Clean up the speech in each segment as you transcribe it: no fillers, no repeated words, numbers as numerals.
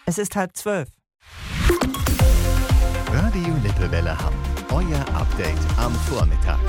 Es ist 11:30. Radio Lippewelle Hamm. Euer Update am Vormittag.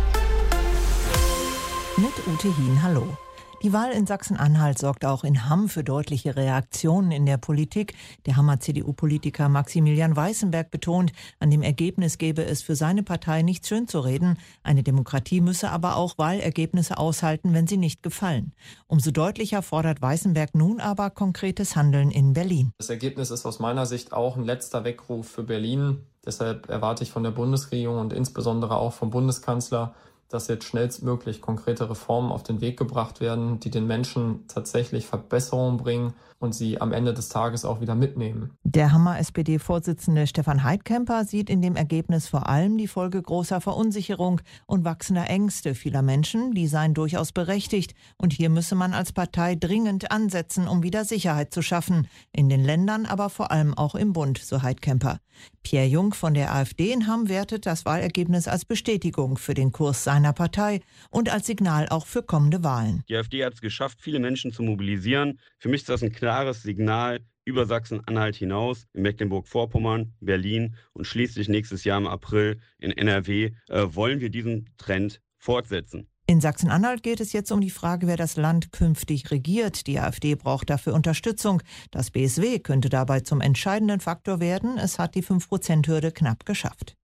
Mit Ute Hien, hallo. Die Wahl in Sachsen-Anhalt sorgt auch in Hamm für deutliche Reaktionen in der Politik. Der Hammer CDU-Politiker Maximilian Weißenberg betont, an dem Ergebnis gebe es für seine Partei nichts schön zu reden. Eine Demokratie müsse aber auch Wahlergebnisse aushalten, wenn sie nicht gefallen. Umso deutlicher fordert Weißenberg nun aber konkretes Handeln in Berlin. Das Ergebnis ist aus meiner Sicht auch ein letzter Weckruf für Berlin. Deshalb erwarte ich von der Bundesregierung und insbesondere auch vom Bundeskanzler, dass jetzt schnellstmöglich konkrete Reformen auf den Weg gebracht werden, die den Menschen tatsächlich Verbesserungen bringen und sie am Ende des Tages auch wieder mitnehmen. Der Hammer-SPD-Vorsitzende Stefan Heidkamper sieht in dem Ergebnis vor allem die Folge großer Verunsicherung und wachsender Ängste vieler Menschen. Die seien durchaus berechtigt. Und hier müsse man als Partei dringend ansetzen, um wieder Sicherheit zu schaffen. In den Ländern, aber vor allem auch im Bund, so Heidkamper. Pierre Jung von der AfD in Hamm wertet das Wahlergebnis als Bestätigung für den Kurs seiner Partei und als Signal auch für kommende Wahlen. Die AfD hat es geschafft, viele Menschen zu mobilisieren. Für mich ist das ein klares Signal über Sachsen-Anhalt hinaus, in Mecklenburg-Vorpommern, Berlin und schließlich nächstes Jahr im April in NRW wollen wir diesen Trend fortsetzen. In Sachsen-Anhalt geht es jetzt um die Frage, wer das Land künftig regiert. Die AfD braucht dafür Unterstützung. Das BSW könnte dabei zum entscheidenden Faktor werden. Es hat die 5%-Hürde knapp geschafft.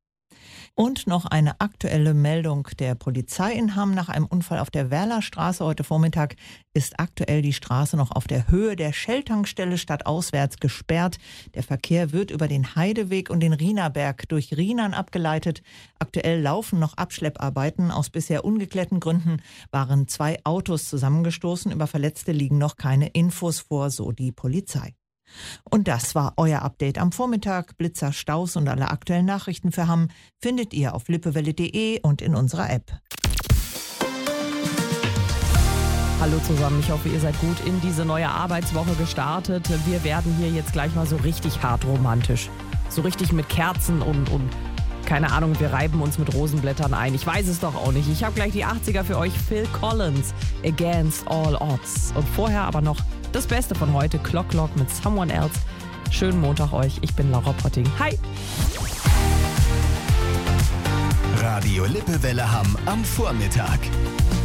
Und noch eine aktuelle Meldung der Polizei in Hamm. Nach einem Unfall auf der Werlerstraße heute Vormittag ist aktuell die Straße noch auf der Höhe der Shell-Tankstelle stadtauswärts gesperrt. Der Verkehr wird über den Heideweg und den Rienerberg durch Rienern abgeleitet. Aktuell laufen noch Abschlepparbeiten. Aus bisher ungeklärten Gründen waren 2 Autos zusammengestoßen. Über Verletzte liegen noch keine Infos vor, so die Polizei. Und das war euer Update am Vormittag. Blitzer, Staus und alle aktuellen Nachrichten für Hamm findet ihr auf lippewelle.de und in unserer App. Hallo zusammen, ich hoffe, ihr seid gut in diese neue Arbeitswoche gestartet. Wir werden hier jetzt gleich mal so richtig hart romantisch. So richtig mit Kerzen und keine Ahnung, wir reiben uns mit Rosenblättern ein. Ich weiß es doch auch nicht. Ich habe gleich die 80er für euch. Phil Collins, Against All Odds. Und vorher aber noch das Beste von heute, Clock Clock mit Someone Else. Schönen Montag euch. Ich bin Laura Potting. Hi! Radio Lippewelle Hamm am Vormittag.